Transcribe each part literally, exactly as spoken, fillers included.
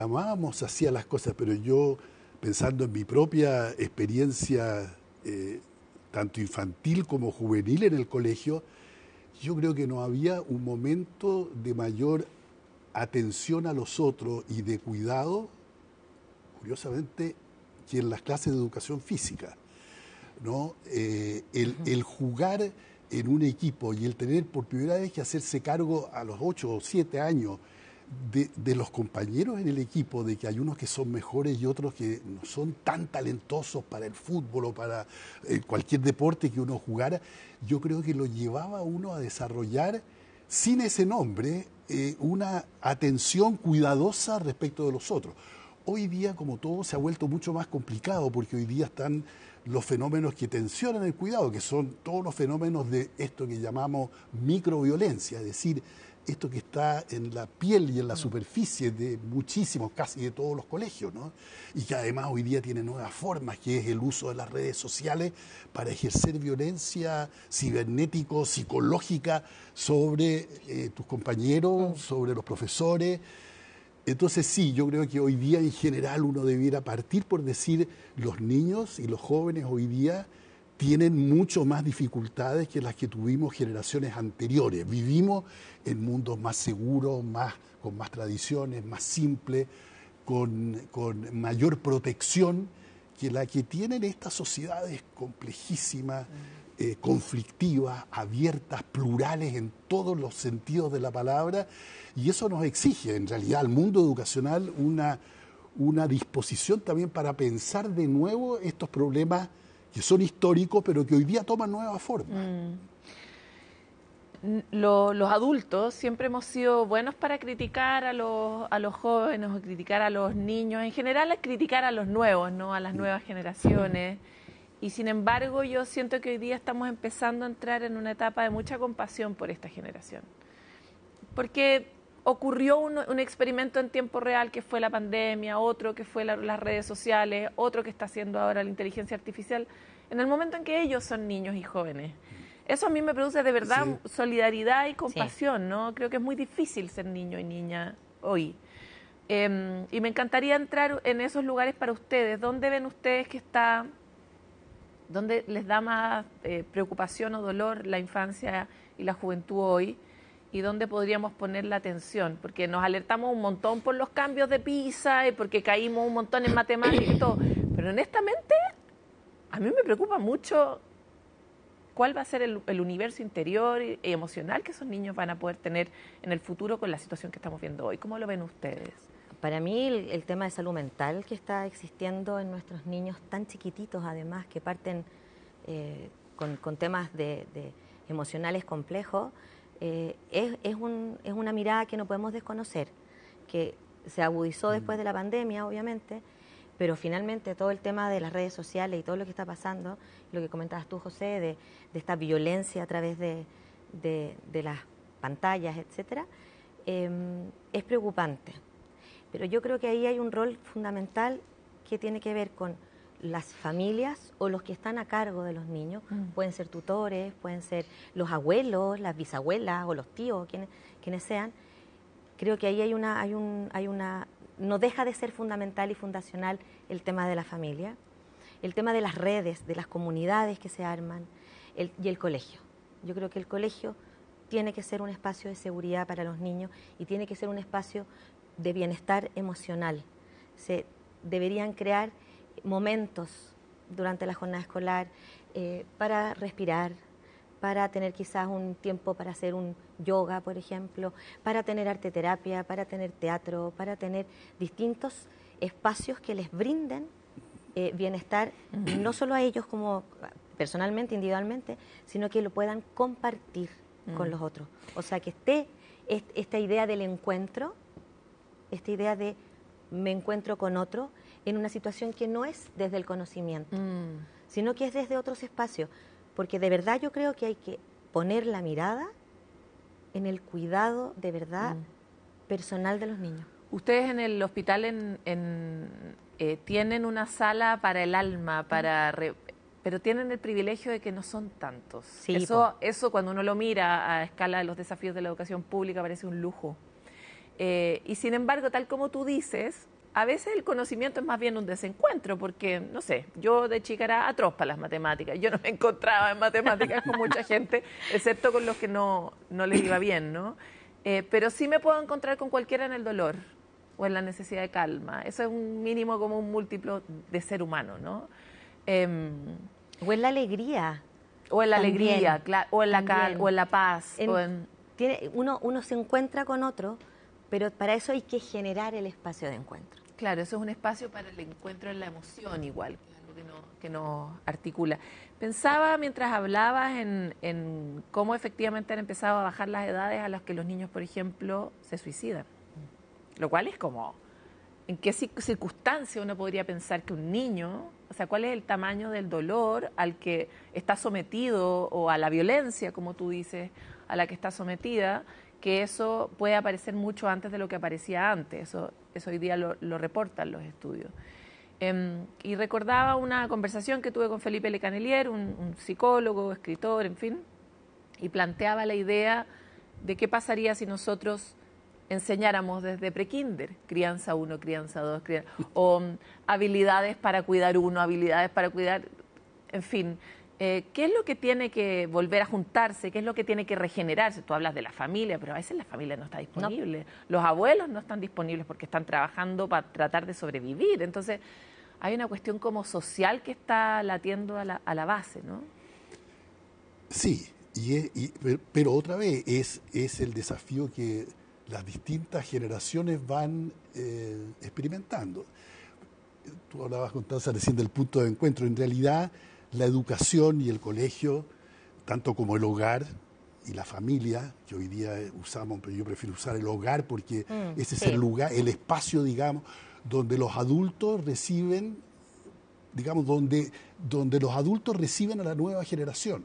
amábamos, hacía las cosas, pero yo, pensando en mi propia experiencia, eh, tanto infantil como juvenil en el colegio, yo creo que no había un momento de mayor atención a los otros y de cuidado, curiosamente, que en las clases de educación física, ¿no? Eh, el, el jugar en un equipo y el tener por primera vez que hacerse cargo a los ocho o siete años de, de los compañeros en el equipo, de que hay unos que son mejores y otros que no son tan talentosos para el fútbol o para eh, cualquier deporte que uno jugara, yo creo que lo llevaba a uno a desarrollar, sin ese nombre, eh, una atención cuidadosa respecto de los otros. Hoy día, como todo, se ha vuelto mucho más complicado porque hoy día están los fenómenos que tensionan el cuidado, que son todos los fenómenos de esto que llamamos microviolencia, es decir, esto que está en la piel y en la superficie de muchísimos, casi de todos los colegios, ¿no? Y que además hoy día tiene nuevas formas, que es el uso de las redes sociales para ejercer violencia cibernético, psicológica sobre eh, tus compañeros, sobre los profesores. Entonces sí, yo creo que hoy día en general uno debiera partir por decir los niños y los jóvenes hoy día tienen mucho más dificultades que las que tuvimos generaciones anteriores. Vivimos en mundos más seguros, más, con más tradiciones, más simples, con, con mayor protección que la que tienen estas sociedades complejísimas, eh, conflictivas, abiertas, plurales en todos los sentidos de la palabra, y eso nos exige en realidad al mundo educacional una, una disposición también para pensar de nuevo estos problemas que son históricos, pero que hoy día toman nueva forma. Mm. Lo, los adultos siempre hemos sido buenos para criticar a los, a los jóvenes, o criticar a los niños, en general a criticar a los nuevos, ¿no? A las nuevas generaciones. Y sin embargo, yo siento que hoy día estamos empezando a entrar en una etapa de mucha compasión por esta generación. Porque ocurrió un, un experimento en tiempo real que fue la pandemia, otro que fue la, las redes sociales, otro que está haciendo ahora la inteligencia artificial, en el momento en que ellos son niños y jóvenes. Eso a mí me produce de verdad sí. solidaridad y compasión, sí. ¿no? Creo que es muy difícil ser niño y niña hoy. Eh, y me encantaría entrar en esos lugares para ustedes. ¿Dónde ven ustedes que está, dónde les da más eh, preocupación o dolor la infancia y la juventud hoy? Y dónde podríamos poner la atención, porque nos alertamos un montón por los cambios de PISA y porque caímos un montón en matemáticas y todo, pero honestamente a mí me preocupa mucho cuál va a ser el, el universo interior y, y emocional que esos niños van a poder tener en el futuro con la situación que estamos viendo hoy. ¿Cómo lo ven ustedes? Para mí el, el tema de salud mental que está existiendo en nuestros niños tan chiquititos, además, que parten eh, con, con temas de, de emocionales complejos, Eh, es, es, un, es una mirada que no podemos desconocer, que se agudizó después de la pandemia, obviamente, pero finalmente todo el tema de las redes sociales y todo lo que está pasando, lo que comentabas tú, José, de, de esta violencia a través de, de, de las pantallas, etcétera, eh, es preocupante. Pero yo creo que ahí hay un rol fundamental que tiene que ver con las familias o los que están a cargo de los niños, mm. pueden ser tutores, pueden ser los abuelos, las bisabuelas o los tíos, quienes, quienes sean. Creo que ahí hay una, hay un, hay una, no deja de ser fundamental y fundacional el tema de la familia, el tema de las redes, de las comunidades que se arman el, y el colegio. Yo creo que el colegio tiene que ser un espacio de seguridad para los niños y tiene que ser un espacio de bienestar emocional. Se deberían crear momentos durante la jornada escolar eh, para respirar, para tener quizás un tiempo para hacer un yoga, por ejemplo, para tener arteterapia, para tener teatro, para tener distintos espacios que les brinden eh, bienestar, uh-huh. no solo a ellos como personalmente, individualmente, sino que lo puedan compartir uh-huh. con los otros. O sea, que esté esta idea del encuentro, esta idea de me encuentro con otro, en una situación que no es desde el conocimiento, mm. sino que es desde otros espacios, porque de verdad yo creo que hay que poner la mirada en el cuidado de verdad mm. personal de los niños. Ustedes en el hospital en, en, eh, tienen una sala para el alma, para re, pero tienen el privilegio de que no son tantos. Sí, eso, eso cuando uno lo mira a escala de los desafíos de la educación pública parece un lujo. Eh, y sin embargo, tal como tú dices, a veces el conocimiento es más bien un desencuentro, porque, no sé, yo de chica era atroz para las matemáticas, yo no me encontraba en matemáticas con mucha gente, excepto con los que no, no les iba bien, ¿no? Eh, pero sí me puedo encontrar con cualquiera en el dolor o en la necesidad de calma. Eso es un mínimo como un múltiplo de ser humano, ¿no? Eh, o en la alegría. O en la también, alegría, claro, o en la cal, o en la paz. En, o en... Tiene, uno, uno se encuentra con otro, pero para eso hay que generar el espacio de encuentro. Claro, eso es un espacio para el encuentro en la emoción igual, que es algo que, no, que nos articula. Pensaba mientras hablabas en, en cómo efectivamente han empezado a bajar las edades a las que los niños, por ejemplo, se suicidan. Lo cual es como, ¿en qué circunstancia uno podría pensar que un niño, o sea, cuál es el tamaño del dolor al que está sometido o a la violencia, como tú dices, a la que está sometida, que eso puede aparecer mucho antes de lo que aparecía antes? Eso, eso hoy día lo, lo reportan los estudios. Eh, y recordaba una conversación que tuve con Felipe Lecanelier, un, un psicólogo, escritor, en fin, y planteaba la idea de qué pasaría si nosotros enseñáramos desde prekinder, crianza uno, crianza dos, crianza, o um, habilidades para cuidar uno, habilidades para cuidar, en fin, eh, ¿qué es lo que tiene que volver a juntarse? ¿Qué es lo que tiene que regenerarse? Tú hablas de la familia, pero a veces la familia no está disponible. No. Los abuelos no están disponibles porque están trabajando para tratar de sobrevivir. Entonces, hay una cuestión como social que está latiendo a la, a la base, ¿no? Sí, y es, y, pero otra vez es, es el desafío que las distintas generaciones van eh, experimentando. Tú hablabas, Constanza, recién del punto de encuentro. En realidad, la educación y el colegio, tanto como el hogar y la familia, que hoy día usamos, pero yo prefiero usar el hogar porque mm, ese sí. es el lugar, el espacio, digamos, donde los adultos reciben, digamos, donde, donde los adultos reciben a la nueva generación.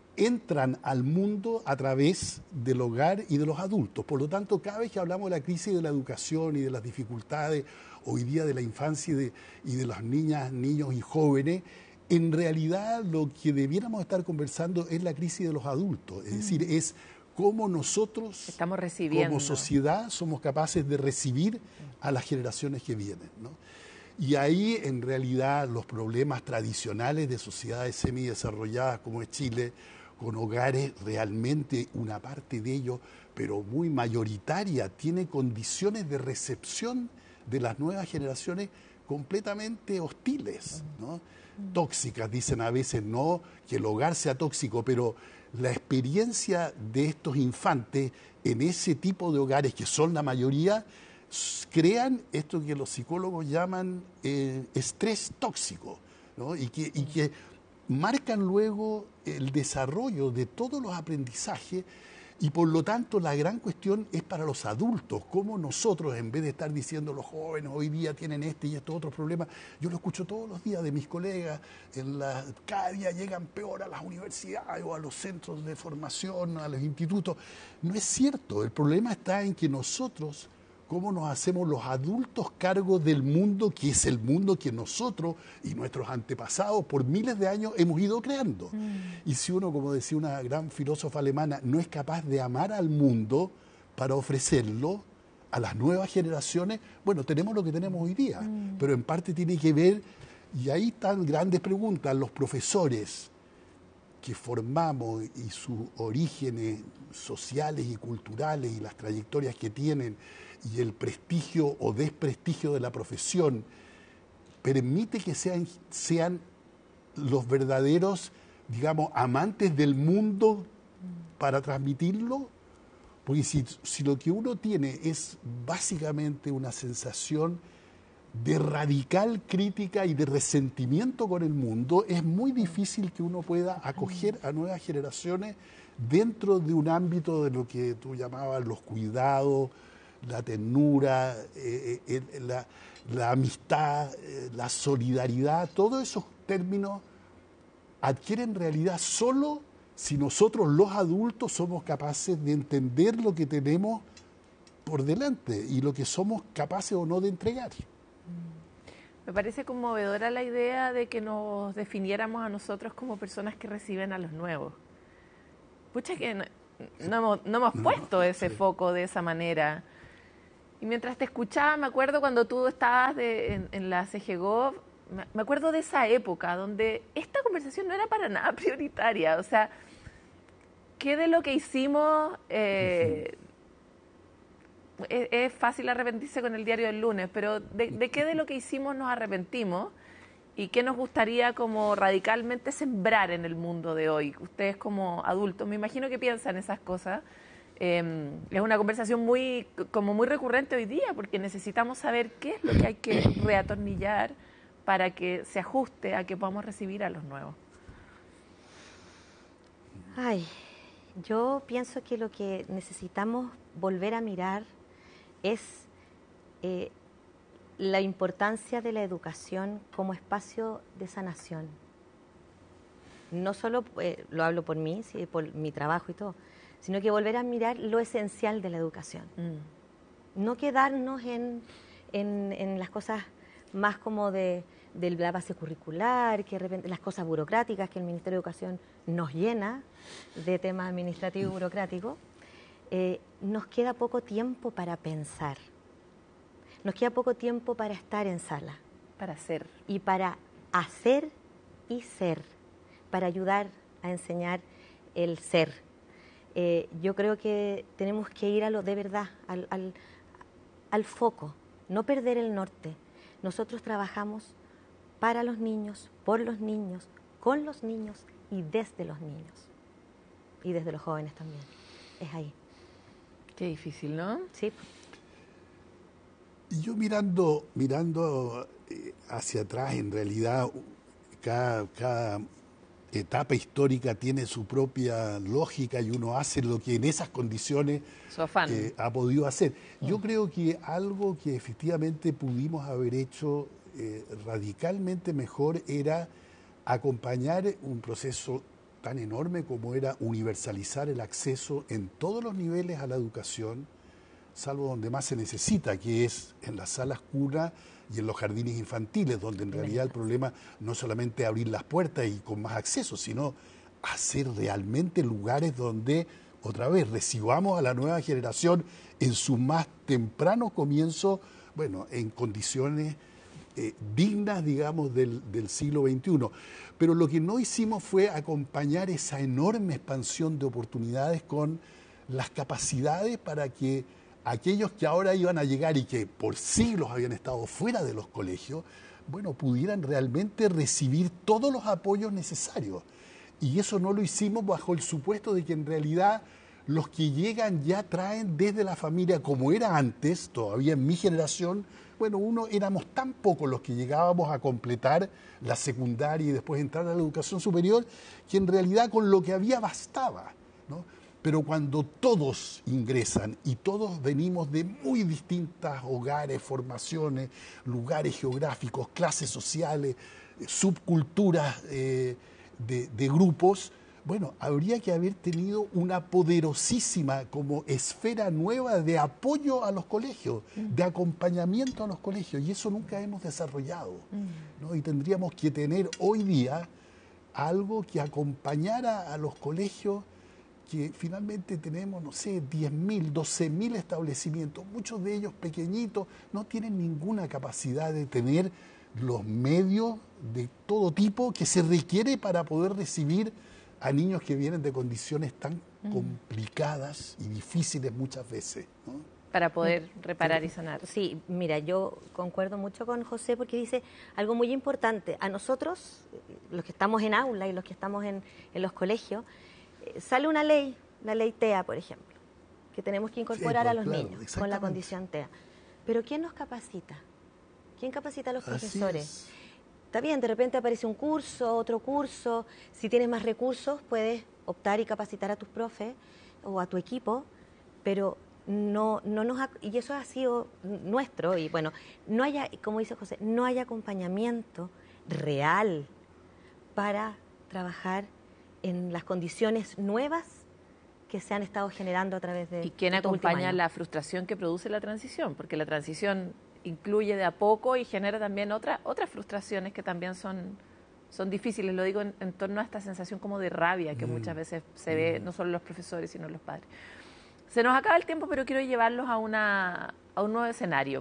Entran al mundo a través del hogar y de los adultos. Por lo tanto, cada vez que hablamos de la crisis de la educación y de las dificultades hoy día de la infancia y de, y de las niñas, niños y jóvenes, en realidad lo que debiéramos estar conversando es la crisis de los adultos. Es decir, es cómo nosotros, estamos recibiendo, como sociedad, somos capaces de recibir a las generaciones que vienen, ¿no? Y ahí, en realidad, los problemas tradicionales de sociedades semidesarrolladas como es Chile, con hogares, realmente una parte de ellos, pero muy mayoritaria, tiene condiciones de recepción de las nuevas generaciones completamente hostiles, ¿no? Tóxicas, dicen a veces, no que el hogar sea tóxico, pero la experiencia de estos infantes en ese tipo de hogares, que son la mayoría, crean esto que los psicólogos llaman eh, estrés tóxico, ¿no? y, que, y que marcan luego el desarrollo de todos los aprendizajes. Y por lo tanto la gran cuestión es para los adultos, cómo nosotros, en vez de estar diciendo los jóvenes hoy día tienen este y estos otros problemas, yo lo escucho todos los días de mis colegas, en la, cada día llegan peor a las universidades o a los centros de formación, a los institutos. No es cierto, el problema está en que nosotros, cómo nos hacemos los adultos cargo del mundo, que es el mundo que nosotros y nuestros antepasados por miles de años hemos ido creando. Mm. Y si uno, como decía una gran filósofa alemana, no es capaz de amar al mundo para ofrecerlo a las nuevas generaciones, bueno, tenemos lo que tenemos hoy día. Mm. Pero en parte tiene que ver, y ahí están grandes preguntas, los profesores que formamos y sus orígenes sociales y culturales y las trayectorias que tienen, y el prestigio o desprestigio de la profesión, permite que sean, sean los verdaderos, digamos, amantes del mundo para transmitirlo. Porque si, si lo que uno tiene es básicamente una sensación de radical crítica y de resentimiento con el mundo, es muy difícil que uno pueda acoger a nuevas generaciones dentro de un ámbito de lo que tú llamabas los cuidados, la ternura, eh, eh, la, la amistad, eh, la solidaridad. Todos esos términos adquieren realidad solo si nosotros los adultos somos capaces de entender lo que tenemos por delante y lo que somos capaces o no de entregar. Me parece conmovedora la idea de que nos definiéramos a nosotros como personas que reciben a los nuevos. Pucha que no, no hemos, no hemos puesto ese foco de esa manera. Y mientras te escuchaba, me acuerdo cuando tú estabas de, en, en la C G Gov, me, me acuerdo de esa época donde esta conversación no era para nada prioritaria. O sea, ¿qué de lo que hicimos? Eh, es, es fácil arrepentirse con el diario del lunes, pero de, ¿de qué de lo que hicimos nos arrepentimos? ¿Y qué nos gustaría como radicalmente sembrar en el mundo de hoy? Ustedes como adultos, me imagino que piensan esas cosas. Eh, es una conversación muy, como muy recurrente hoy día, porque necesitamos saber qué es lo que hay que reatornillar para que se ajuste a que podamos recibir a los nuevos. Ay, yo pienso que lo que necesitamos volver a mirar es eh, la importancia de la educación como espacio de sanación. No solo, eh, lo hablo por mí, sí, por mi trabajo y todo, sino que volver a mirar lo esencial de la educación. Mm. No quedarnos en, en, en las cosas más como de, de la base curricular, que de repente las cosas burocráticas que el Ministerio de Educación nos llena de temas administrativos y burocráticos. Eh, nos queda poco tiempo para pensar. Nos queda poco tiempo para estar en sala. Para hacer. Y para hacer y ser, para ayudar a enseñar el ser. Eh, yo creo que tenemos que ir a lo de verdad, al, al, al foco, no perder el norte. Nosotros trabajamos para los niños, por los niños, con los niños y desde los niños. Y desde los jóvenes también. Es ahí. Qué difícil, ¿no? Sí. Y yo mirando, mirando hacia atrás, en realidad, cada, cada etapa histórica tiene su propia lógica y uno hace lo que en esas condiciones su afán. Eh, ha podido hacer. Yo mm. creo que algo que efectivamente pudimos haber hecho eh, radicalmente mejor era acompañar un proceso tan enorme como era universalizar el acceso en todos los niveles a la educación, salvo donde más se necesita, que es en las salas cuna y en los jardines infantiles, donde en realidad el problema no solamente es abrir las puertas y con más acceso, sino hacer realmente lugares donde, otra vez, recibamos a la nueva generación en su más temprano comienzo, bueno, en condiciones eh, dignas, digamos, del, del siglo veintiuno. Pero lo que no hicimos fue acompañar esa enorme expansión de oportunidades con las capacidades para que aquellos que ahora iban a llegar y que por siglos habían estado fuera de los colegios, bueno, pudieran realmente recibir todos los apoyos necesarios. Y eso no lo hicimos bajo el supuesto de que en realidad los que llegan ya traen desde la familia, como era antes, todavía en mi generación, bueno, uno éramos tan pocos los que llegábamos a completar la secundaria y después entrar a la educación superior, que en realidad con lo que había bastaba, ¿no? Pero cuando todos ingresan y todos venimos de muy distintos hogares, formaciones, lugares geográficos, clases sociales, subculturas eh, de, de grupos, bueno, habría que haber tenido una poderosísima como esfera nueva de apoyo a los colegios, de acompañamiento a los colegios, y eso nunca hemos desarrollado, ¿no? Y tendríamos que tener hoy día algo que acompañara a los colegios, que finalmente tenemos, no sé, diez mil, doce mil establecimientos, muchos de ellos pequeñitos, no tienen ninguna capacidad de tener los medios de todo tipo que se requiere para poder recibir a niños que vienen de condiciones tan mm. complicadas y difíciles muchas veces, ¿no? Para poder reparar y sanar. Sí, mira, yo concuerdo mucho con José porque dice algo muy importante. A nosotros, los que estamos en aula y los que estamos en, en los colegios, sale una ley, la ley T E A, por ejemplo, que tenemos que incorporar sí, pues, a los claro, niños con la condición T E A. Pero ¿quién nos capacita? ¿Quién capacita a los profesores? Está bien, de repente aparece un curso, otro curso. Si tienes más recursos, puedes optar y capacitar a tus profes o a tu equipo, pero no, no nos ha, y eso ha sido nuestro. Y bueno, no haya, como dice José, no hay acompañamiento real para trabajar en las condiciones nuevas que se han estado generando a través de... ¿Y quién acompaña la frustración que produce la transición? Porque la transición incluye de a poco y genera también otra, otras frustraciones que también son, son difíciles. Lo digo en, en torno a esta sensación como de rabia que mm. muchas veces se ve, no solo en los profesores, sino en los padres. Se nos acaba el tiempo, pero quiero llevarlos a una, a un nuevo escenario.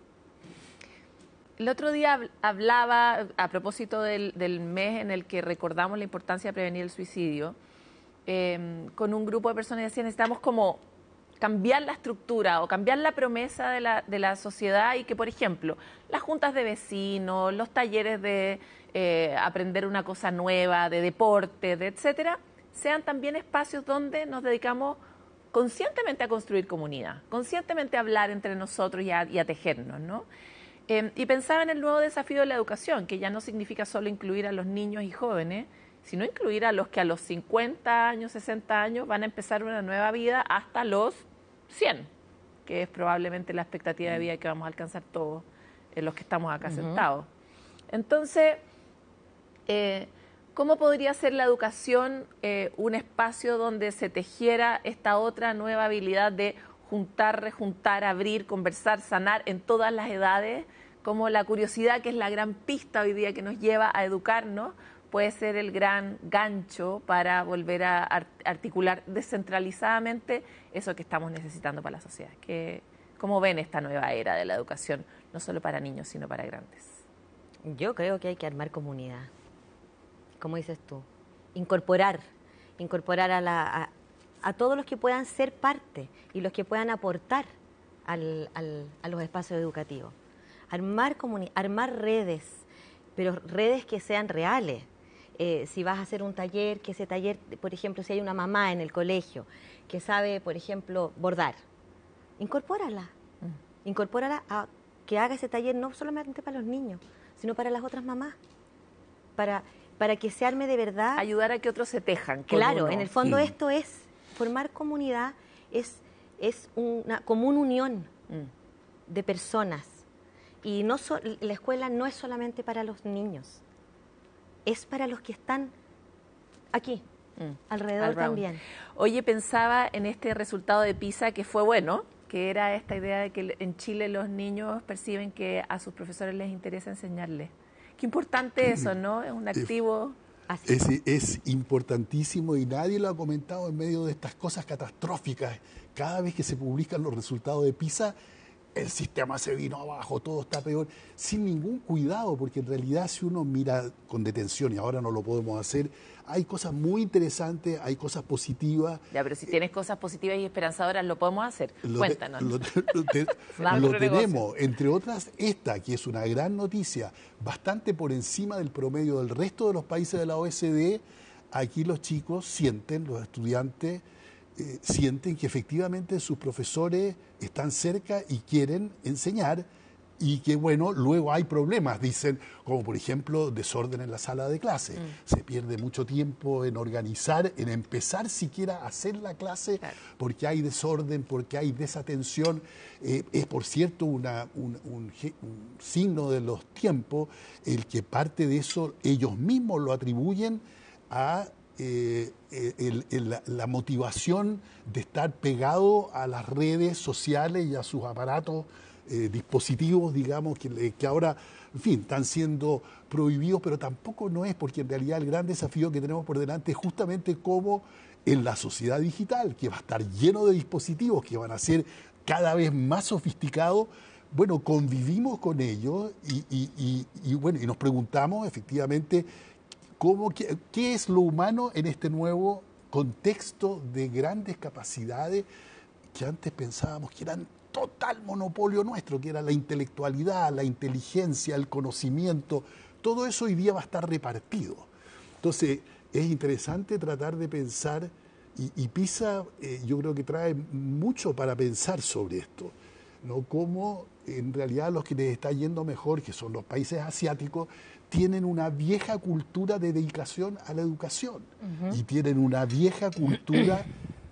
El otro día hablaba, a propósito del, del mes en el que recordamos la importancia de prevenir el suicidio, eh, con un grupo de personas y decían, necesitamos como cambiar la estructura o cambiar la promesa de la, de la sociedad y que, por ejemplo, las juntas de vecinos, los talleres de eh, aprender una cosa nueva, de deporte, de etcétera, sean también espacios donde nos dedicamos conscientemente a construir comunidad, conscientemente a hablar entre nosotros y a, y a tejernos, ¿no? Eh, y pensaba en el nuevo desafío de la educación, que ya no significa solo incluir a los niños y jóvenes, sino incluir a los que a los cincuenta años, sesenta años van a empezar una nueva vida hasta los cien, que es probablemente la expectativa de vida que vamos a alcanzar todos eh, los que estamos acá uh-huh. sentados. Entonces, eh, ¿cómo podría ser la educación eh, un espacio donde se tejiera esta otra nueva habilidad de juntar, rejuntar, abrir, conversar, sanar en todas las edades? Como la curiosidad, que es la gran pista hoy día que nos lleva a educarnos, puede ser el gran gancho para volver a articular descentralizadamente eso que estamos necesitando para la sociedad. Que, ¿cómo ven esta nueva era de la educación, no solo para niños, sino para grandes? Yo creo que hay que armar comunidad, como dices tú, incorporar, incorporar a, la, a, a todos los que puedan ser parte y los que puedan aportar al, al, a los espacios educativos. Armar, comuni- armar redes, pero redes que sean reales. Eh, si vas a hacer un taller, que ese taller, por ejemplo, si hay una mamá en el colegio que sabe, por ejemplo, bordar, incorpórala, mm. incorpórala a que haga ese taller no solamente para los niños, sino para las otras mamás, para, para que se arme de verdad. Ayudar a que otros se tejan. Claro, uno. en el fondo mm. esto es, formar comunidad es, es una común unión mm. de personas. Y no so, la escuela no es solamente para los niños, es para los que están aquí, mm. alrededor también. Oye, pensaba en este resultado de PISA que fue bueno, que era esta idea de que en Chile los niños perciben que a sus profesores les interesa enseñarles. Qué importante eso, ¿no? Es un activo... Es, es importantísimo y nadie lo ha comentado en medio de estas cosas catastróficas. Cada vez que se publican los resultados de PISA, el sistema se vino abajo, todo está peor, sin ningún cuidado, porque en realidad si uno mira con detención, y ahora no lo podemos hacer, hay cosas muy interesantes, hay cosas positivas. Ya, pero si tienes cosas positivas y esperanzadoras, lo podemos hacer. Lo Cuéntanos. Te, lo, lo, te, lo tenemos, entre otras esta, que es una gran noticia, bastante por encima del promedio del resto de los países de la O E C D. Aquí los chicos sienten, los estudiantes, Eh, sienten que efectivamente sus profesores están cerca y quieren enseñar y que, bueno, luego hay problemas, dicen, como por ejemplo desorden en la sala de clase. Mm. Se pierde mucho tiempo en organizar, en empezar siquiera a hacer la clase, claro. porque hay desorden, porque hay desatención. Eh, es, por cierto, una, un, un, un signo de los tiempos el que parte de eso ellos mismos lo atribuyen a... Eh, el, el, la, la motivación de estar pegado a las redes sociales y a sus aparatos, eh, dispositivos, digamos, que, que ahora, en fin, están siendo prohibidos, pero tampoco no es, porque en realidad el gran desafío que tenemos por delante es justamente cómo en la sociedad digital, que va a estar lleno de dispositivos que van a ser cada vez más sofisticados, bueno, convivimos con ellos y, y, y, y bueno, y nos preguntamos efectivamente ¿Cómo, qué, ¿Qué es lo humano en este nuevo contexto de grandes capacidades que antes pensábamos que eran total monopolio nuestro, que era la intelectualidad, la inteligencia, el conocimiento? Todo eso hoy día va a estar repartido. Entonces, es interesante tratar de pensar, y, y PISA eh, yo creo que trae mucho para pensar sobre esto, ¿no? Cómo en realidad los que les está yendo mejor, que son los países asiáticos, tienen una vieja cultura de dedicación a la educación uh-huh. y tienen una vieja cultura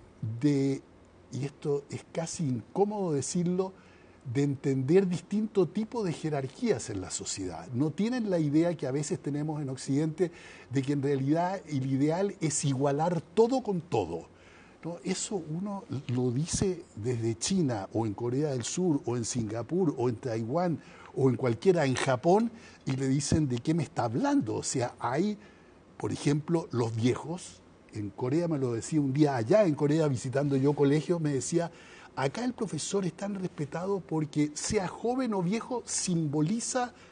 de, y esto es casi incómodo decirlo, de entender distintos tipos de jerarquías en la sociedad. No tienen la idea que a veces tenemos en Occidente de que en realidad el ideal es igualar todo con todo. ¿No? Eso uno lo dice desde China o en Corea del Sur o en Singapur o en Taiwán o en cualquiera, en Japón, y le dicen de qué me está hablando. O sea, hay, por ejemplo, los viejos, en Corea me lo decía un día allá en Corea visitando yo colegios, me decía, Acá el profesor es tan respetado porque, sea joven o viejo, simboliza